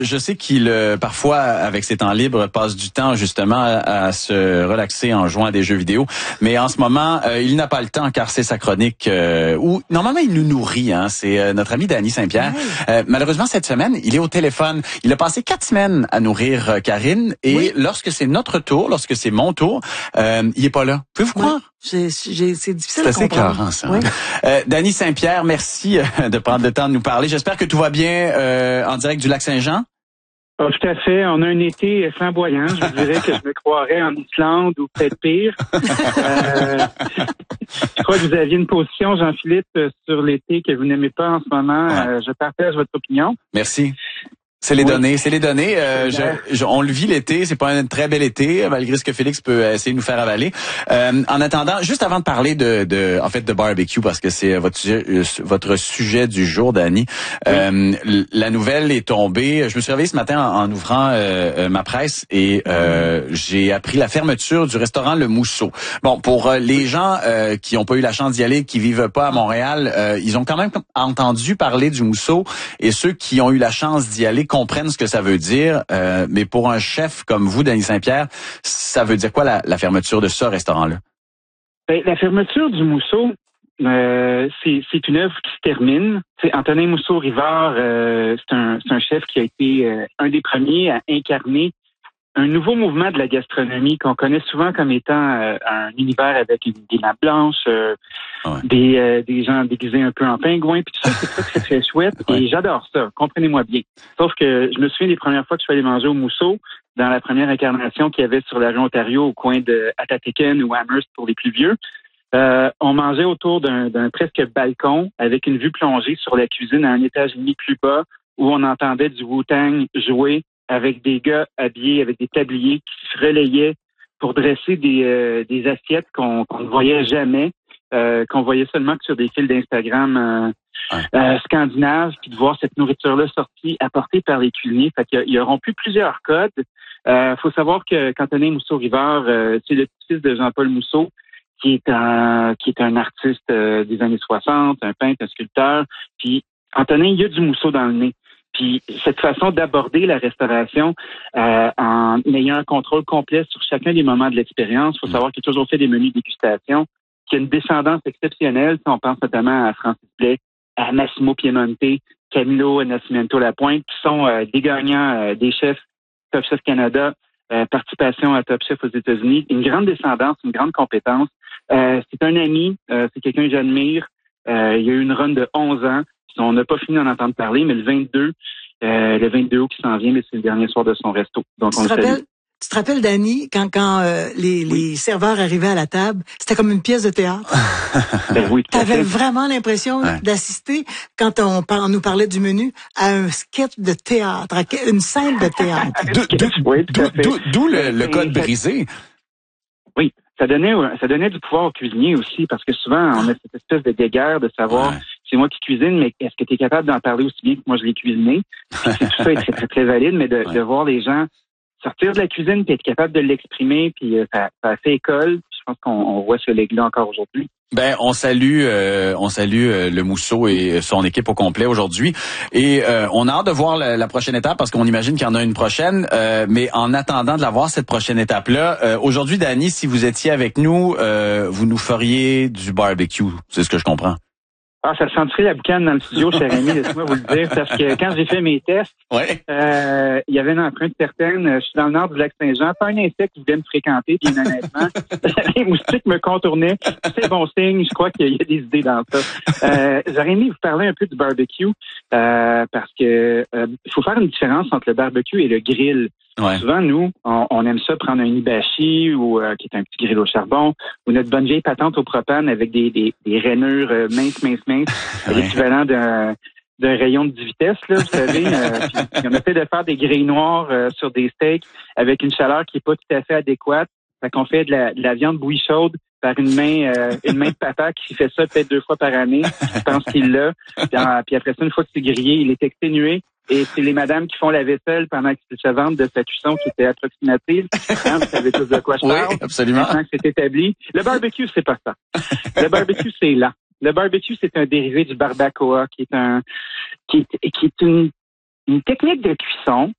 Je sais qu'il, parfois, avec ses temps libres, passe du temps justement à se relaxer en jouant à des jeux vidéo. Mais en ce moment, il n'a pas le temps car c'est sa chronique où, normalement, il nous nourrit. Hein, c'est notre ami Dany Saint-Pierre. Oui. Malheureusement, cette semaine, il est au téléphone. Il a passé 4 semaines à nourrir Karine. Et lorsque c'est notre tour, lorsque c'est mon tour, il est pas là. Pouvez-vous croire? C'est difficile c'est assez à comprendre. écœurant, ça. Oui. Dany Saint-Pierre, merci de prendre le temps de nous parler. J'espère que tout va bien en direct du Lac-Saint-Jean. Ah, tout à fait. On a un été flamboyant. Je vous dirais que je me croirais en Islande ou peut-être pire. Je crois que vous aviez une position, Jean-Philippe, sur l'été que vous n'aimez pas en ce moment. Ouais. Je partage votre opinion. Merci. C'est les données, c'est les données. On le vit l'été, c'est pas un très bel été, malgré ce que Félix peut essayer de nous faire avaler. En attendant, juste avant de parler de barbecue, parce que c'est votre sujet du jour, Dany. La nouvelle est tombée. Je me suis réveillé ce matin en ouvrant ma presse et j'ai appris la fermeture du restaurant Le Mousseau. Bon, pour les gens qui n'ont pas eu la chance d'y aller, qui vivent pas à Montréal, ils ont quand même entendu parler du Mousseau, et ceux qui ont eu la chance d'y aller comprennent ce que ça veut dire, mais pour un chef comme vous, Dany Saint-Pierre, ça veut dire quoi la fermeture de ce restaurant-là? La fermeture du Mousseau, c'est une œuvre qui se termine. T'sais, Antonin Mousseau-Rivard, c'est un chef qui a été un des premiers à incarner un nouveau mouvement de la gastronomie qu'on connaît souvent comme étant un univers avec des lampes blanches, des gens déguisés un peu en pingouins, puis tout ça, c'est ça que c'est très chouette. Et j'adore ça, comprenez-moi bien. Sauf que je me souviens des premières fois que je suis allé manger au Mousseau, dans la première incarnation qu'il y avait sur la rue Ontario, au coin de Atatican ou Amherst pour les plus vieux. On mangeait autour d'un presque balcon avec une vue plongée sur la cuisine à un étage et demi plus bas, où on entendait du Wu-Tang jouer avec des gars habillés avec des tabliers qui se relayaient pour dresser des assiettes qu'on ne voyait jamais, qu'on voyait seulement que sur des fils d'Instagram scandinaves, puis de voir cette nourriture-là sortie, apportée par les cuisiniers. Fait qu'il a rompu plusieurs codes. Faut savoir que qu'Antonin Mousseau-Rivard, c'est le petit-fils de Jean-Paul Mousseau, qui est un artiste des années 60, un peintre, un sculpteur. Puis Antonin, il y a du Mousseau dans le nez. Puis cette façon d'aborder la restauration en ayant un contrôle complet sur chacun des moments de l'expérience. Il faut savoir qu'il a toujours fait des menus dégustation, qu'il y a une descendance exceptionnelle. Si on pense notamment à Francis Blais, à Massimo Piemonte, Camilo Nascimento Lapointe, qui sont des gagnants des chefs Top Chef Canada, participation à Top Chef aux États-Unis. Une grande descendance, une grande compétence. C'est un ami, c'est quelqu'un que j'admire. Il y a eu une run de 11 ans. On n'a pas fini d'en entendre parler, mais le 22 août qui s'en vient, mais c'est le dernier soir de son resto. Donc, tu te rappelles, Dany, quand les serveurs arrivaient à la table, c'était comme une pièce de théâtre. Ben oui, t'avais vraiment l'impression d'assister, quand on nous parlait du menu, à un sketch de théâtre, à une scène de théâtre. D'où le code brisé. Oui, ça donnait du pouvoir aux cuisiniers aussi, parce que souvent, on a cette espèce de guéguerre de savoir, c'est moi qui cuisine, mais est-ce que tu es capable d'en parler aussi bien que moi je l'ai cuisiné? Tout ça est très, très, très valide, mais de voir les gens sortir de la cuisine puis être capable de l'exprimer, puis ça a fait école. Je pense qu'on voit ce legs-là encore aujourd'hui. Ben, on salue le Mousseau et son équipe au complet aujourd'hui. Et on a hâte de voir la prochaine étape parce qu'on imagine qu'il y en a une prochaine. Mais en attendant de la voir, cette prochaine étape-là, aujourd'hui, Dany, si vous étiez avec nous, vous nous feriez du barbecue. C'est ce que je comprends. Ah, ça sentirait la boucane dans le studio, cher ami, laisse-moi vous le dire, parce que quand j'ai fait mes tests, il y avait une empreinte certaine. Je suis dans le nord du Lac-Saint-Jean, pas un insecte qui voulait me fréquenter, puis honnêtement, les moustiques me contournaient. C'est bon signe, je crois qu'il y a des idées dans ça. J'aurais aimé vous parler un peu du barbecue, parce que il faut faire une différence entre le barbecue et le grill. Ouais. Souvent, nous, on aime ça prendre un hibachi ou qui est un petit grill au charbon, ou notre bonne vieille patente au propane avec des rainures minces, l'équivalent d'un rayon de 10 vitesses, là, vous savez. Puis on essaie de faire des grilles noires sur des steaks avec une chaleur qui est pas tout à fait adéquate. Fait qu'on fait de la viande bouillie chaude par une main de papa qui fait ça peut-être 2 fois par année. Je pense qu'il l'a. Puis après ça, une fois que c'est grillé, il est exténué. Et c'est les madames qui font la vaisselle pendant qu'ils se vantent de sa cuisson qui était approximative. Hein, vous savez tous de quoi je parle. Oui, absolument. Maintenant que c'est établi. Le barbecue, c'est pas ça. Le barbecue, c'est là. Le barbecue, c'est un dérivé du barbacoa qui est une technique de cuisson